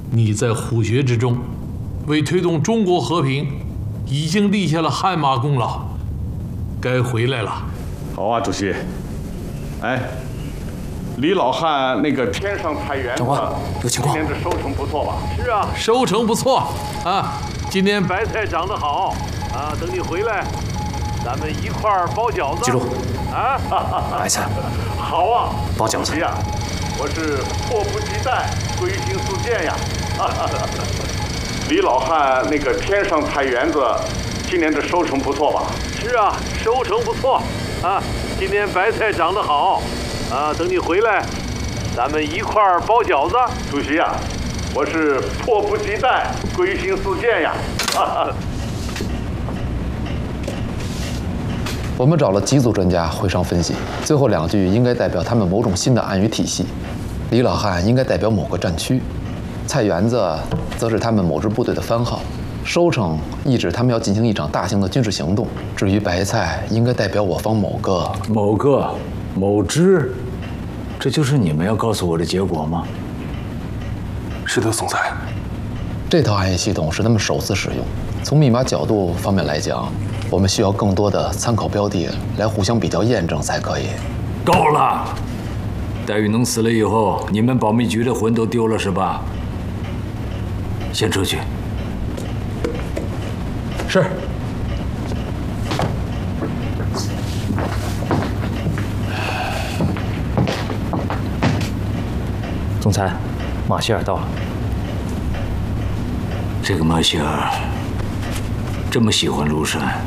你在虎穴之中，为推动中国和平，已经立下了汗马功劳，该回来了。 好啊，主席。哎，李老汉那个天上菜园子， 长官有情况。 今年的收成不错吧？ 是啊，收成不错啊。今年白菜长得好啊，等你回来，咱们一块儿包饺子。 记住啊， 白菜好啊， 包饺子。 主席啊，我是迫不及待，归心似箭呀。李老汉那个天上菜园子，今年的收成不错吧？ 是啊，收成不错啊。今年白菜长得好啊，等你回来，咱们一块儿包饺子。 主席啊，我是迫不及待，归心似箭呀。 我们找了几组专家会上分析，最后2句应该代表他们某种新的暗语体系。李老汉应该代表某个战区，菜园子则是他们某支部队的番号，收成意指他们要进行一场大型的军事行动。至于白菜，应该代表我方某支， 这就是你们要告诉我的结果吗？ 是的，总裁。 这套暗语系统是他们首次使用。从密码角度方面来讲，我们需要更多的参考标的来互相比较验证才可以。 够了！戴玉能死了以后，你们保密局的魂都丢了是吧？先出去。 是。 总裁，马歇尔到了。 这个马歇尔这么喜欢庐山，